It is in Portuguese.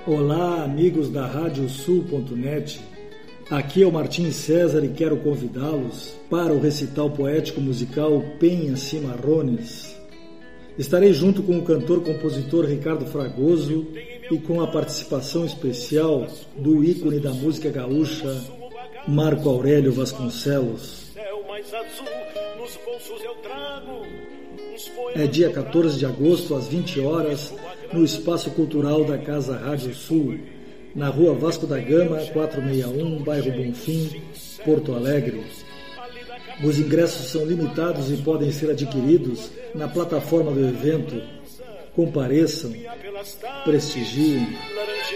Olá, amigos da Radiosul.net. Aqui é o Martim César e quero convidá-los para o recital poético musical Penha Cimarrones. Estarei junto com o cantor-compositor Ricardo Fragoso e com a participação especial do ícone da música gaúcha, Marco Aurélio Vasconcelos. É dia 14 de agosto, às 20 horas, no Espaço Cultural da Casa Rádio Sul, na Rua Vasco da Gama, 461, bairro Bonfim, Porto Alegre. Os ingressos são limitados e podem ser adquiridos na plataforma do evento. Compareçam, prestigiem.